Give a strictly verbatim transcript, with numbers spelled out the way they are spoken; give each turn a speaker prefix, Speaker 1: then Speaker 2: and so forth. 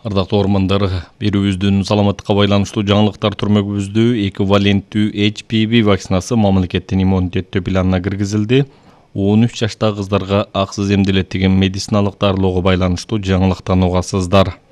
Speaker 1: Ардактуу ормандар, берүүбүздүн саламаттыкка байланыштуу жаңылыктар түрмөгүбүздү эквиваленттүү эйч пи ви вакцинасы мамлекеттин иммунитеттөө планына киргизилди. он үч жаштагы кыздарга аксыз эмделет деген медициналык дарылоого байланыштуу жаңылыктан угасыздар.